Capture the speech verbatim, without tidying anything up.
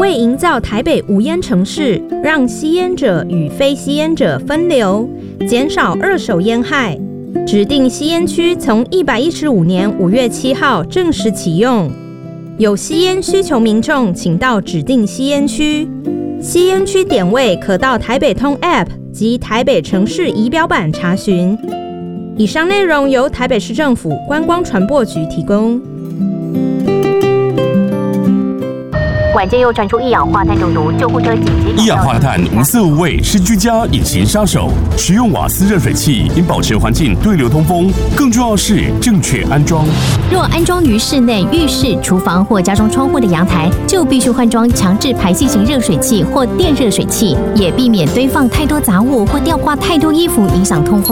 为营造台北无烟城市，让吸烟者与非吸烟者分流，减少二手烟害，指定吸烟区从一百一十五年五月七号正式启用。有吸烟需求民众，请到指定吸烟区。吸烟区点位可到台北通 App 及台北城市仪表板查询。以上内容由台北市政府观光传播局提供。 晚间又传出一氧化碳中毒，救护车紧急。 一氧化碳无色无味，是居家隐形杀手。使用瓦斯热水器应保持环境对流通风，更重要是正确安装。 若安装于室内、浴室、厨房或家中窗户的阳台，就必须换装强制排气型热水器或电热水器，也避免堆放太多杂物或吊挂太多衣服，影响通风。